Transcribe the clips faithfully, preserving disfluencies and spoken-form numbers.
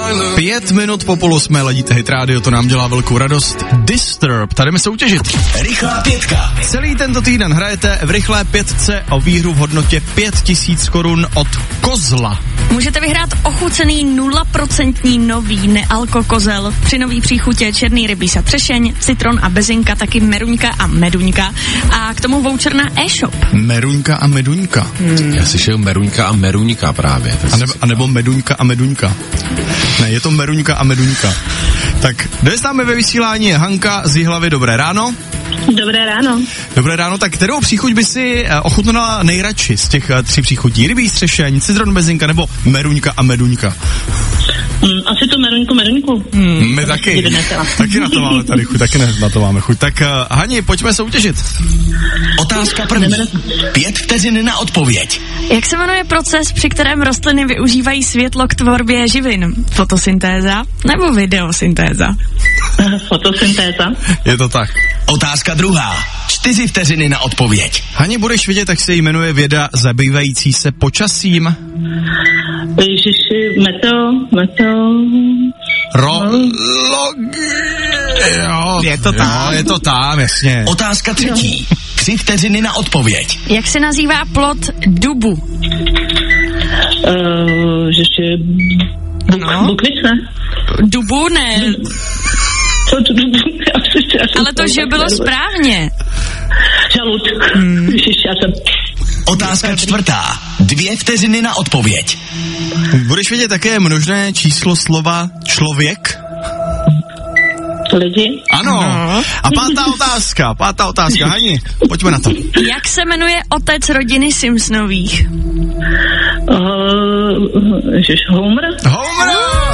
Pět minut po půl osmé ladíte Hit Radio, to nám dělá velkou radost. Disturb, tady jdeme soutěžit. Rychlá pětka. Celý tento týden hrajete v rychlé pětce o výhru v hodnotě pět tisíc korun od Kozla. Můžete vyhrát ochucený nula procent nový nealko kozel. Při nový příchutě černý rybíz a třešeň, citron a bezinka, taky meruňka a meduňka. A k tomu voucher na e-shop. Meruňka a meduňka. Hmm. Já si šel meruňka a meruňka právě. A, nebo, a nebo meduňka a meduňka. Ne, je to meruňka a meduňka. Tak, dnes náme ve vysílání je Hanka z Jihlavy. Dobré ráno. Dobré ráno. Dobré ráno, tak kterou příchuť by si ochutnala nejradši z těch tří příchutí? Rybí střešeň, citron bezinka nebo meruňka a meduňka? Mm, asi to meruňku, meruňku. Mm, my taky. Taky na to máme tady chuť, taky na to máme chuť. Tak uh, Hani, pojďme soutěžit. Otázka první. Pět vteřin na odpověď. Jak se jmenuje proces, při kterém rostliny využívají světlo k tvorbě živin? Fotosyntéza nebo videosyntéza? Fotosyntéza. Je to tak. Otázka druhá. Čtyři vteřiny na odpověď. Hani, budeš vidět, jak se jmenuje věda zabývající se počasím? Ježiši, meteo, meteo... Rologie. Jo, je to tam. Jo, je to tam, jasně. Otázka třetí. Tři vteřiny na odpověď. Jak se nazývá plod dubu? Uh, ježiši... Buk, no. Bukvic, ne? Dubu ne. Co to dubu? Ale to, že bylo správně. Žalud. Hmm. Ježiši, já jsem... Otázka čtvrtá. Dvě vteřiny na odpověď. Budeš vědět, také je množné číslo slova člověk? Lidi. Ano. Ano. A pátá otázka, pátá otázka. Hani, pojďme na to. Jak se jmenuje otec rodiny Simpsonových? Uh, ježiš, Homer? Homer!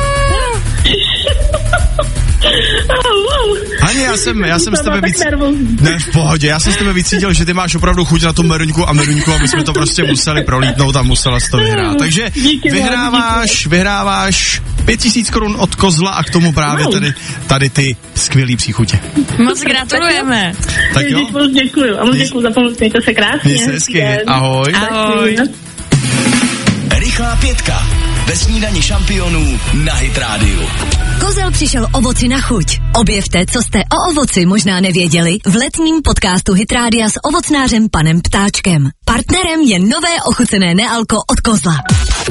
Hani, já jsem, já jsem s tebe víc... Ne, v pohodě, já jsem s tebe vycítil, že ty máš opravdu chuť na tu meruňku a meruňku a my jsme to prostě museli prolítnout a musela jsi to vyhrát. Takže vyhráváš, vyhráváš pět tisíc korun od Kozla a k tomu právě tady, tady ty skvělý příchutě. Moc gratulujeme. Tak jo? Moc děkuju a moc děkuju za pomoc, mějte se krásně. Měj se hezky, ahoj. Ahoj. Rychlá pětka. Ve snídani šampionů na Hit Radio. Kozel přišel ovoci na chuť. Objevte, co jste o ovoci možná nevěděli v letním podcastu Hit Radia s ovocnářem panem Ptáčkem. Partnerem je nové ochucené nealko od Kozla.